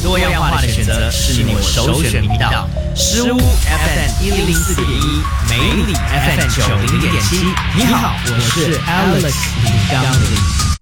多样化的选择是你我首选频道。诗屋 FM 104.1，美里 FM 90.7。你好，我是 Alex 李刚林。